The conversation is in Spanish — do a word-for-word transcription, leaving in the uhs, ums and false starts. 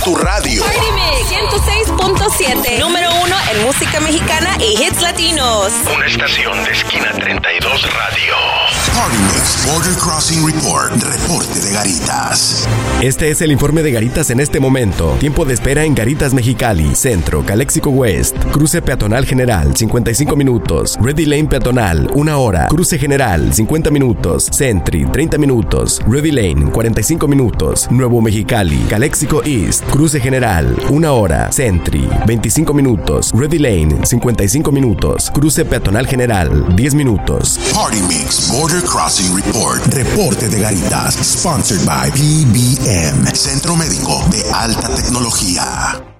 tu radio. Party Mix ciento seis punto siete, número uno en música mexicana y hits latinos. Una estación de Esquina treinta y dos Radio. Party Mix Border Crossing Report. Reporte de Garitas. Este es el informe de Garitas en este momento. Tiempo de espera en Garitas Mexicali, Centro, Calexico West. Cruce peatonal general, cincuenta y cinco minutos. Ready Lane peatonal, una hora. Cruce general, cincuenta minutos. Sentry, treinta minutos. Ready Lane, cuarenta y cinco minutos. Nuevo Mexicali, Calexico East. Cruce general, una hora. Sentry, veinticinco minutos. Ready Lane, cincuenta y cinco minutos. Cruce peatonal general, diez minutos. Party Mix Border Crossing Report. Reporte de Garitas. Sponsored by P B M, Centro Médico de Alta Tecnología.